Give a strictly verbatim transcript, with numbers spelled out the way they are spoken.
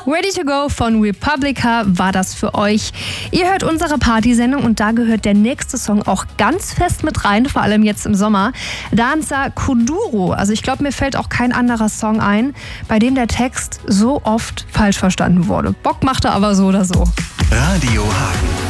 Ready to Go von Republica war das für euch. Ihr hört unsere Partysendung und da gehört der nächste Song auch ganz fest mit rein, vor allem jetzt im Sommer. Danza Kuduro. Also ich glaube, mir fällt auch kein anderer Song ein, bei dem der Text so oft falsch verstanden wurde. Bock macht er aber so oder so. Radio Hagen.